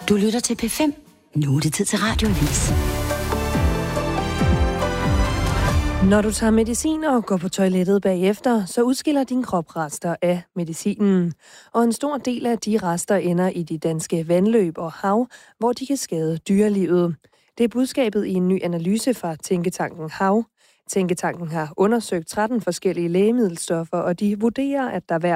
Du lytter til P5. Nu er det tid til Radioavis. Når du tager medicin og går på toilettet bagefter, så udskiller din krop rester af medicinen. Og en stor del af de rester ender i de danske vandløb og hav, hvor de kan skade dyrelivet. Det er budskabet i en ny analyse fra Tænketanken Hav. Tænketanken har undersøgt 13 forskellige lægemiddelstoffer, og de vurderer, at der hver